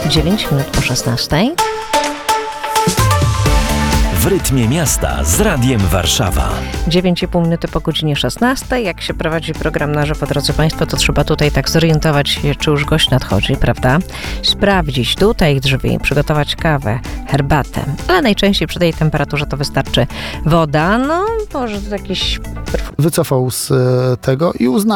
9 minut po 16. W rytmie miasta z Radiem Warszawa. 9,5 minuty po godzinie 16. Jak się prowadzi program na żywo, drodzy Państwo, to trzeba tutaj tak zorientować się, czy już gość nadchodzi, prawda? Sprawdzić tutaj drzwi, przygotować kawę, herbatę, ale najczęściej przy tej temperaturze to wystarczy woda, no może to jakiś Wycofał z tego i uznał,